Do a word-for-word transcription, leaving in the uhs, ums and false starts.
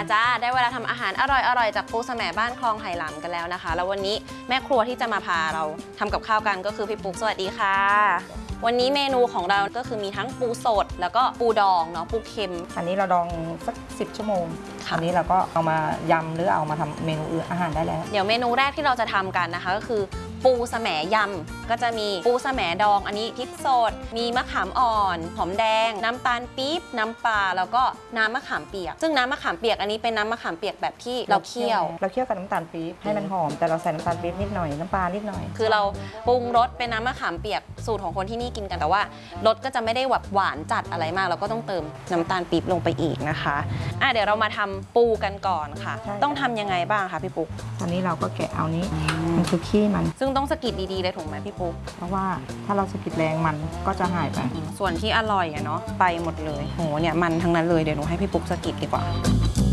จ้าได้เวลาทำอาหารอร่อยๆจากปูสะแหมบ้านคลองไหหลำกันแล้วนะคะแล้ววันนี้แม่ครัวที่จะมาพาเราทำกับข้าวกันก็คือพี่ปุ๊กสวัสดีค่ะวันนี้เมนูของเราก็คือมีทั้งปูสดแล้วก็ปูดองเนาะปูเค็มอันนี้เราดองสักสิบชั่วโมงอันนี้เราก็เอามายำหรือเอามาทำเมนูอื่นอาหารได้แล้วเดี๋ยวเมนูแรกที่เราจะทำกันนะคะก็คือปูสะแหมยำก็จะมีปูสะแหมดองอันนี้พริกสดมีมะขามอ่อนหอมแดงน้ำตาลปี๊บน้ำปลาแล้วก็น้ำมะขามเปียกซึ่งน้ำมะขามเปียกอันนี้เป็นน้ำมะขามเปียกแบบที่เราเคี่ยวเราเคี่ยวกับน้ำตาลปี๊บให้มันหอมแต่เราใส่น้ำตาลปี๊บนิดหน่อยน้ำปลานิดหน่อยคือเราปรุงรสเป็นน้ำมะขามเปียกสูตรของคนที่นี่กินกันแต่ว่ารสก็จะไม่ได้แบบหวานจัดอะไรมากเราก็ต้องเติมน้ำตาลปี๊บลงไปอีกนะคะอ่ะเดี๋ยวเรามาทำปูกันก่อนค่ะต้องทำยังไงบ้างคะพี่ปุ๊กตอนนี้เราก็แกะเอานี้มันคือขี้มันซึ่งต้องสะกิดดีๆเลยถูกไหมพี่ปุ๊กเพราะว่าถ้าเราสะกิดแรงมันก็จะหายไปส่วนที่อร่อยอะเนาะไปหมดเลยโหเนี่ยมันทั้งนั้นเลยเดี๋ยวหนูให้พี่ปุ๊กสะกิดดีกว่า